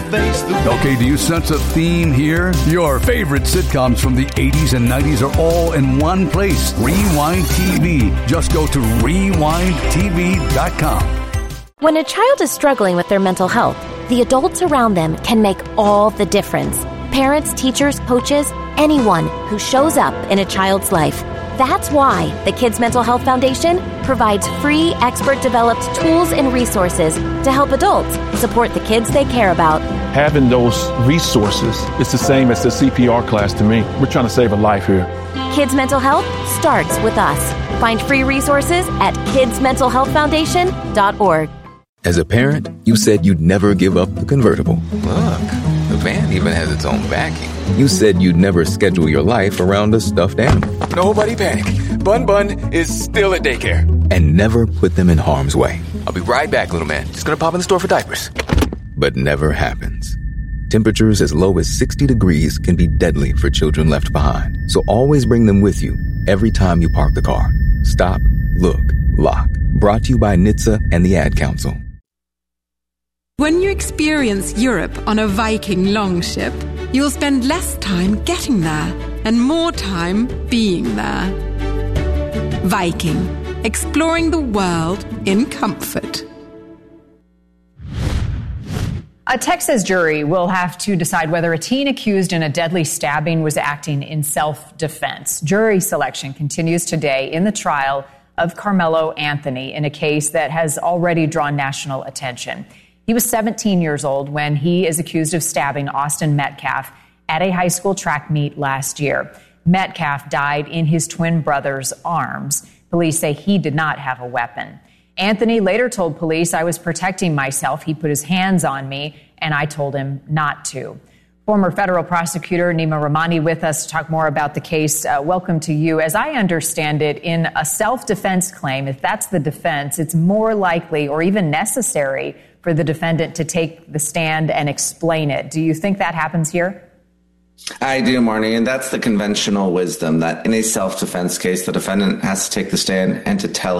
face the wind. Okay, do you sense a theme here? Your favorite sitcoms from the 80s and 90s are all in one place. Rewind TV. Just go to rewindtv.com. When a child is struggling with their mental health, the adults around them can make all the difference. Parents, teachers, coaches, anyone who shows up in a child's life. That's why the Kids Mental Health Foundation provides free, expert-developed tools and resources to help adults support the kids they care about. Having those resources is the same as the CPR class to me. We're trying to save a life here. Kids Mental Health starts with us. Find free resources at kidsmentalhealthfoundation.org. As a parent, you said you'd never give up the convertible. Look, the van even has its own backing. You said you'd never schedule your life around a stuffed animal. Nobody panic. Bun is still at daycare. And never put them in harm's way. I'll be right back, little man. Just gonna pop in the store for diapers. But never happens. Temperatures as low as 60 degrees can be deadly for children left behind. So always bring them with you every time you park the car. Stop, look, lock. Brought to you by NHTSA and the Ad Council. When you experience Europe on a Viking longship, you'll spend less time getting there and more time being there. Viking, exploring the world in comfort. A Texas jury will have to decide whether a teen accused in a deadly stabbing was acting in self-defense. Jury selection continues today in the trial of Carmelo Anthony in a case that has already drawn national attention. He was 17 years old when he is accused of stabbing Austin Metcalf at a high school track meet last year. Metcalf died in his twin brother's arms. Police say he did not have a weapon. Anthony later told police, "I was protecting myself. He put his hands on me, and I told him not to." Former federal prosecutor Nima Rahmani with us to talk more about the case. Welcome to you. As I understand it, in a self-defense claim, if that's the defense, it's more likely or even necessary for the defendant to take the stand and explain it. Do you think that happens here? I do, Marnie, and that's the conventional wisdom that in a self-defense case, the defendant has to take the stand and to tell